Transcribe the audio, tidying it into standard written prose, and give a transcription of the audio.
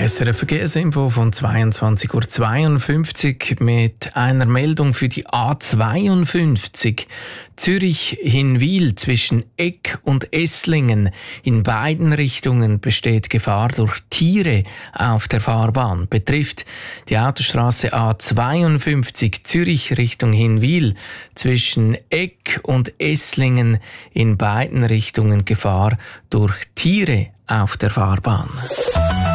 SRF Verkehrsinfo von 22:52 Uhr mit einer Meldung für die A52 Zürich-Hinwil zwischen Egg und Esslingen. In beiden Richtungen besteht Gefahr durch Tiere auf der Fahrbahn. Betrifft die Autostrasse A52 Zürich Richtung Hinwil zwischen Egg und Esslingen. In beiden Richtungen Gefahr durch Tiere auf der Fahrbahn.